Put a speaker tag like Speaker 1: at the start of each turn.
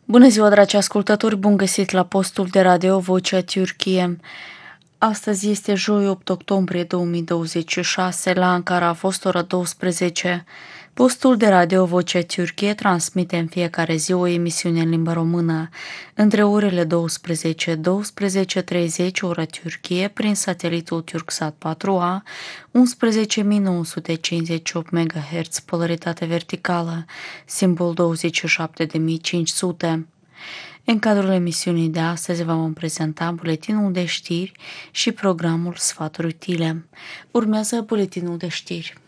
Speaker 1: Bună ziua, dragi ascultători! Bun găsit la postul de radio Vocea Türkiye. Astăzi este joi 8 octombrie 2026, la Ankara a fost ora 12. Postul de radio Vocea Türkiye transmite în fiecare zi o emisiune în limba română. Între orele 12-12:30 ora Türkiye prin satelitul Turksat 4A, 11.958 MHz, polaritate verticală, simbol 27500. În cadrul emisiunii de astăzi vom prezenta buletinul de știri și programul Sfaturi utile. Urmează buletinul de știri.